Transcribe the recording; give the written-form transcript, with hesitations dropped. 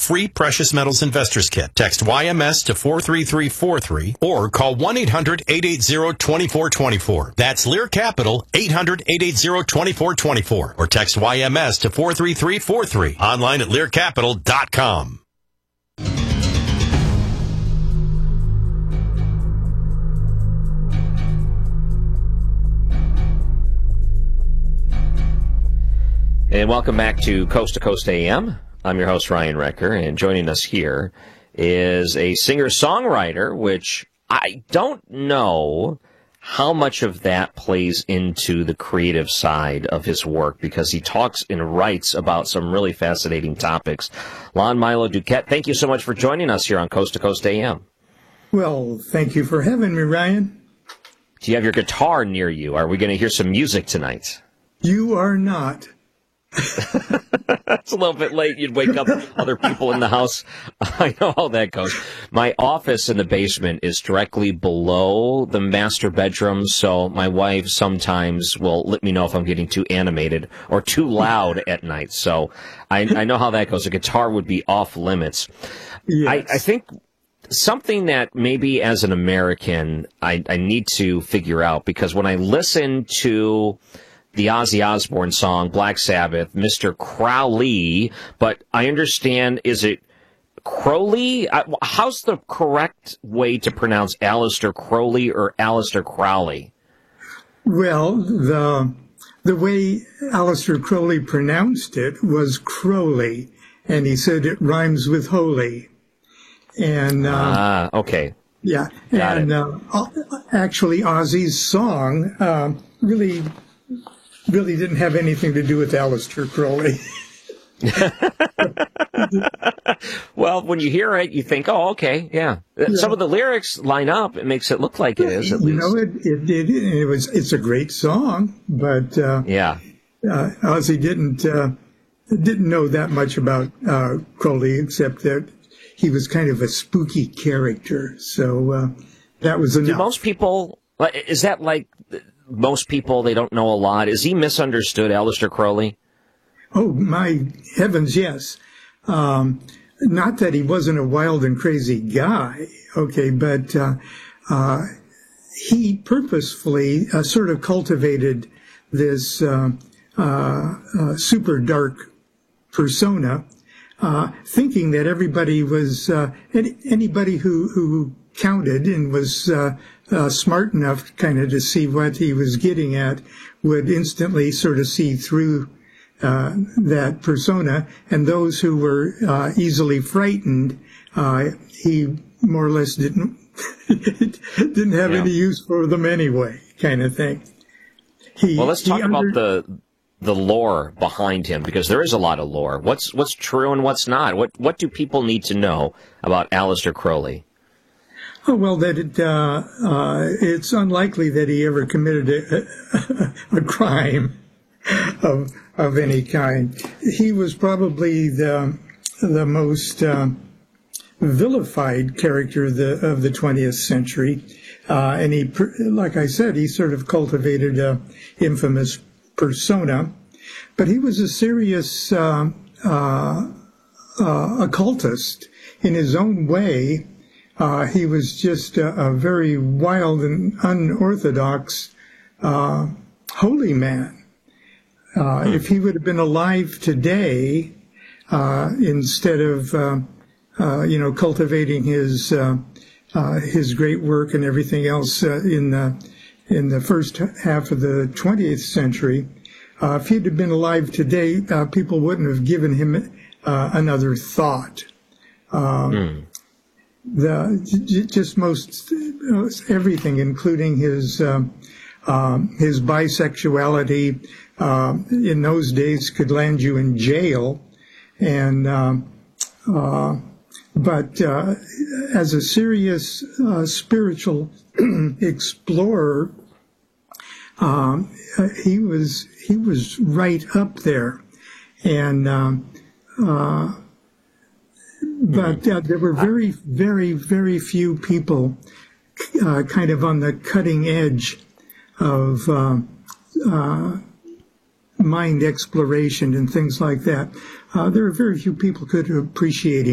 free precious metals investors kit. Text YMS to 43343 or call 1-800-880-2424. That's Lear Capital, 800-880-2424. Or text YMS to 43343. Online at learcapital.com. And welcome back to Coast AM. I'm your host, Ryan Recker, and joining us here is a singer-songwriter, which I don't know how much of that plays into the creative side of his work, because he talks and writes about some really fascinating topics. Lon Milo Duquette, thank you so much for joining us here on Coast AM. Well, thank you for having me, Ryan. Do you have your guitar near you? Are we going to hear some music tonight? You are not. It's a little bit late. You'd wake up other people in the house. I know how that goes. My office in the basement is directly below the master bedroom, so my wife sometimes will let me know if I'm getting too animated or too loud at night. So I know how that goes. A guitar would be off limits. Yes. I think something that maybe as an American I need to figure out, because when I listen to the Ozzy Osbourne song, Black Sabbath, Mr. Crowley, but I understand, is it Crowley? How's the correct way to pronounce Aleister Crowley or Aleister Crowley? Well, the way Aleister Crowley pronounced it was Crowley, and he said it rhymes with holy. And okay. Yeah, and actually Ozzy's song really didn't have anything to do with Aleister Crowley. Well, when you hear it, you think, oh, okay, yeah. Some of the lyrics line up. It makes it look like it is, at least. It's a great song, but Ozzy didn't know that much about Crowley, except that he was kind of a spooky character. So that was enough. Do most people, is that like most people, they don't know a lot? Is he misunderstood, Aleister Crowley? Oh, my heavens, yes. Not that he wasn't a wild and crazy guy, okay, but he purposefully sort of cultivated this super dark persona, thinking that everybody was, anybody who counted and was smart enough kind of to see what he was getting at would instantly sort of see through that persona, and those who were easily frightened, he more or less didn't have any use for them anyway, kind of thing. Well, let's talk about the lore behind him, because there is a lot of lore. What's true and what's not? What do people need to know about Aleister Crowley? Oh, well, that it's unlikely that he ever committed a crime of any kind. He was probably the most vilified character of the 20th century, and he, like I said, he sort of cultivated a infamous persona. But he was a serious occultist in his own way. He was just a very wild and unorthodox holy man. If he would have been alive today, instead of cultivating his great work and everything else in the first half of the 20th century, if he'd have been alive today, people wouldn't have given him another thought. Just most everything, including his bisexuality, in those days could land you in jail, and but as a serious spiritual explorer, he was right up there, and but there were very, very, very few people kind of on the cutting edge of mind exploration and things like that. There are very few people could appreciate